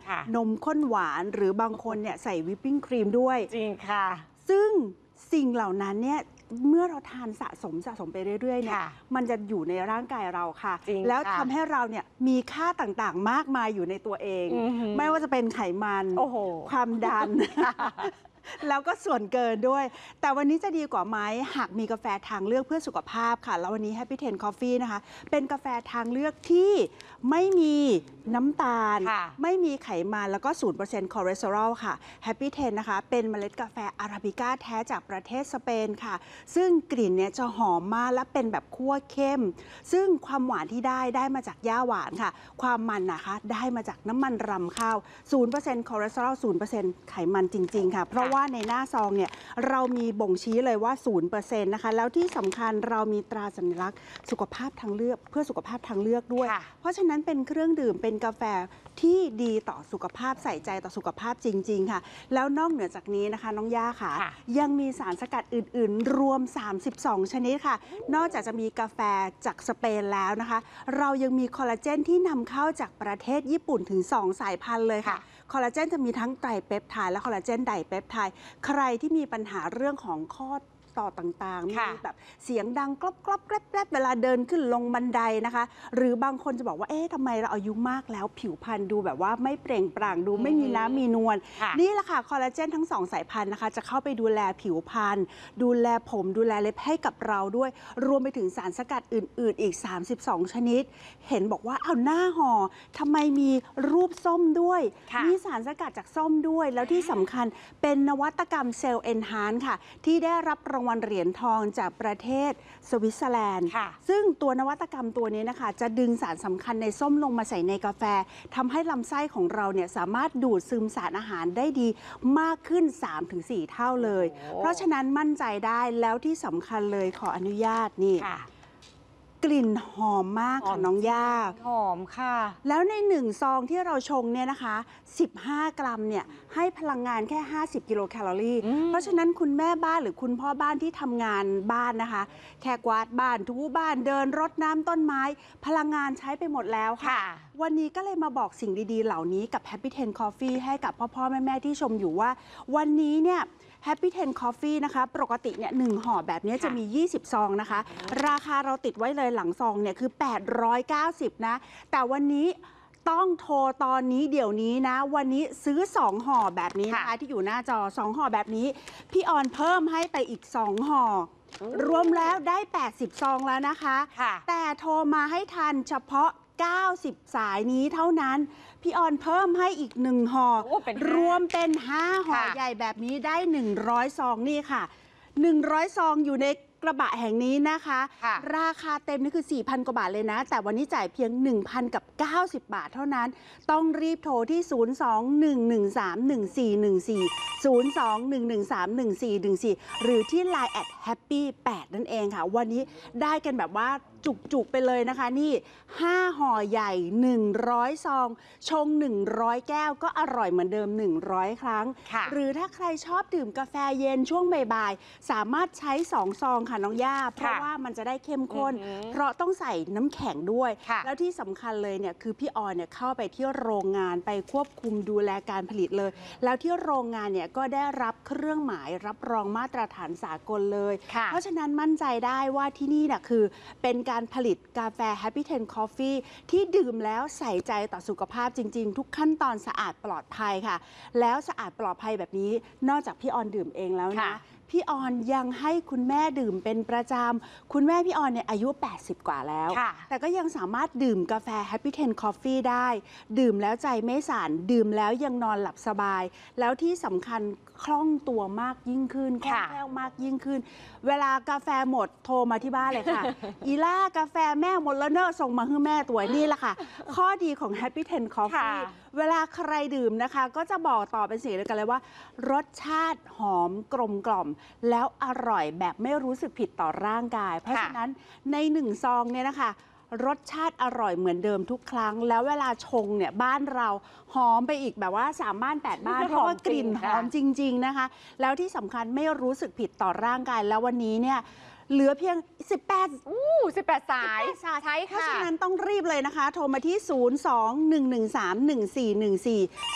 นมข้นหวานหรือบางคนเนี่ยใส่วิปปิ้งครีมด้วยจริงค่ะซึ่งสิ่งเหล่านั้นเนี่ยเมื่อเราทานสะสมไปเรื่อยๆเนี่ยมันจะอยู่ในร่างกายเราค่ะแล้วทำให้เราเนี่ยมีค่าต่างๆมากมายอยู่ในตัวเองไม่ว่าจะเป็นไขมันความดันแล้วก็ส่วนเกินด้วยแต่วันนี้จะดีกว่าไหมหากมีกาแฟทางเลือกเพื่อสุขภาพค่ะแล้ววันนี้ Happy Ten Coffee นะคะเป็นกาแฟทางเลือกที่ไม่มีน้ำตาลไม่มีไขมันแล้วก็ 0% คอเลสเตอรอลค่ะ Happy Ten นะคะเป็นเมล็ดกาแฟอาราบิก้าแท้จากประเทศสเปนค่ะซึ่งกลิ่นเนี่ยจะหอมมากและเป็นแบบคั่วเข้มซึ่งความหวานที่ได้มาจากหญ้าหวานค่ะความมันนะคะได้มาจากน้ำมันรำข้าว 0% คอเลสเตอรอล 0% ไขมันจริงๆค่ะเพราะว่าในหน้าซองเนี่ยเรามีบ่งชี้เลยว่า 0% นะคะแล้วที่สำคัญเรามีตราสัญลักษณ์สุขภาพทางเลือกเพื่อสุขภาพทางเลือกด้วยเพราะฉะนั้นเป็นเครื่องดื่มเป็นกาแฟที่ดีต่อสุขภาพใส่ใจต่อสุขภาพจริงๆค่ะแล้วนอกเหนือจากนี้นะคะน้องย่าค่ะยังมีสารสกัดอื่นๆรวม32ชนิดค่ะนอกจากจะมีกาแฟจากสเปนแล้วนะคะเรายังมีคอลลาเจนที่นำเข้าจากประเทศญี่ปุ่นถึง2สายพันธุ์เลยค่ะคอลลาเจนจะมีทั้งไตรเปปไทด์และคอลลาเจนไดเปปไทด์ใครที่มีปัญหาเรื่องของข้อต่อต่างๆมีแบบเสียงดังกรอบกรอบแกรบเวลาเดินขึ้นลงบันไดนะคะหรือบางคนจะบอกว่าเอ๊ะทำไมเราอายุมากแล้วผิวพรรณดูแบบว่าไม่เปล่งปลั่งดูไม่มีน้ำมีนวลนี่แหละค่ะคอลลาเจนทั้ง2สายพันธุ์นะคะจะเข้าไปดูแลผิวพรรณดูแลผมดูแลเล็บให้กับเราด้วยรวมไปถึงสารสกัดอื่นๆอีก32ชนิดเห็นบอกว่าเอาหน้าห่อทำไมมีรูปส้มด้วยมีสารสกัดจากส้มด้วยแล้วที่สำคัญเป็นนวัตกรรมเซลล์เอนฮานซ์ค่ะที่ได้รับรางวัลเหรียญทองจากประเทศสวิตเซอร์แลนด์ซึ่งตัวนวัตกรรมตัวนี้นะคะจะดึงสารสำคัญในส้มลงมาใส่ในกาแฟทำให้ลำไส้ของเราเนี่ยสามารถดูดซึมสารอาหารได้ดีมากขึ้น 3-4 เท่าเลยเพราะฉะนั้นมั่นใจได้แล้วที่สำคัญเลยขออนุญาตนี่กลิ่นหอมมากค่ะน้องย่าหอมค่ะแล้วใน1ซองที่เราชงเนี่ยนะคะ15 กรัมเนี่ยให้พลังงานแค่50 กิโลแคลอรี่เพราะฉะนั้นคุณแม่บ้านหรือคุณพ่อบ้านที่ทำงานบ้านนะคะแค่กวาดบ้านถูบ้านเดินรดน้ำต้นไม้พลังงานใช้ไปหมดแล้วค่ะวันนี้ก็เลยมาบอกสิ่งดีๆเหล่านี้กับ Happy Ten Coffee ให้กับพ่อๆแม่ๆที่ชมอยู่ว่าวันนี้เนี่ยHappy Ten Coffee นะคะปกติเนี่ย1ห่อแบบนี้จะมี20ซองนะคะราคาเราติดไว้เลยหลังซองเนี่ยคือ890นะแต่วันนี้ต้องโทรตอนนี้เดี๋ยวนี้นะวันนี้ซื้อ2ห่อแบบนี้นะคะที่อยู่หน้าจอ2ห่อแบบนี้พี่ออนเพิ่มให้ไปอีก2ห่อรวมแล้วได้80ซองแล้วนะคะแต่โทรมาให้ทันเฉพาะ90สายนี้เท่านั้นพี่ออนเพิ่มให้อีก1ห่อรวมเป็น5ห่อใหญ่แบบนี้ได้100ซองนี่ค่ะ100ซองอยู่ในกระบะแห่งนี้นะคะราคาเต็มนี่คือ 4,000 กว่าบาทเลยนะแต่วันนี้จ่ายเพียง 1,090 บาทเท่านั้นต้องรีบโทรที่ 02-113-1414 หรือที่ Line @happy8 นั่นเองค่ะวันนี้ได้กันแบบว่าจุกๆไปเลยนะคะนี่5ห่อใหญ่100ซองชง100แก้วก็อร่อยเหมือนเดิม100ครั้งหรือถ้าใครชอบดื่มกาแฟเย็นช่วงบ่ายๆสามารถใช้2ซองค่ะน้องย่าเพราะว่ามันจะได้เข้มข้นเพราะต้องใส่น้ำแข็งด้วยแล้วที่สำคัญเลยเนี่ยคือพี่ออนเนี่ยเข้าไปที่โรงงานไปควบคุมดูแลการผลิตเลยแล้วที่โรงงานเนี่ยก็ได้รับเครื่องหมายรับรองมาตรฐานสากลเลยเพราะฉะนั้นมั่นใจได้ว่าที่นี่เนี่ยคือเป็นการผลิตกาแฟ Happy Ten Coffee ที่ดื่มแล้วใส่ใจต่อสุขภาพจริงๆทุกขั้นตอนสะอาดปลอดภัยค่ะแล้วสะอาดปลอดภัยแบบนี้นอกจากพี่ออนดื่มเองแล้วนะพี่ออนยังให้คุณแม่ดื่มเป็นประจำคุณแม่พี่ออนเนี่ยอายุ80กว่าแล้วแต่ก็ยังสามารถดื่มกาแฟ Happy Ten Coffee ได้ดื่มแล้วใจไม่สั่นดื่มแล้วยังนอนหลับสบายแล้วที่สำคัญคล่องตัวมากยิ่งขึ้นคล่องแคล่วมากยิ่งขึ้นเวลากาแฟหมดโทรมาที่บ้านเลยค่ะ อีล่ากาแฟแม่หมดแล้วเนอะส่งมาให้แม่ตัวนี่แหละค่ะข้อดีของ Happy Ten Coffee เวลาใครดื่มนะคะก็จะบอกต่อเป็นเสียงเดียวกันเลยว่ารสชาติหอมกลมกล่อมแล้วอร่อยแบบไม่รู้สึกผิดต่อร่างกายเพราะฉะนั้นใน1ซองเนี่ยนะคะรสชาติอร่อยเหมือนเดิมทุกครั้งแล้วเวลาชงเนี่ยบ้านเราหอมไปอีกแบบว่า3บ้าน8บ้านเพราะว่ากลิ่นหอมจริงๆนะคะแล้วที่สำคัญไม่รู้สึกผิดต่อร่างกายแล้ววันนี้เนี่ยเหลือเพียง18 สายใช่ค่ะเพราะฉะนั้นต้องรีบเลยนะคะโทรมาที่ 02-113-1414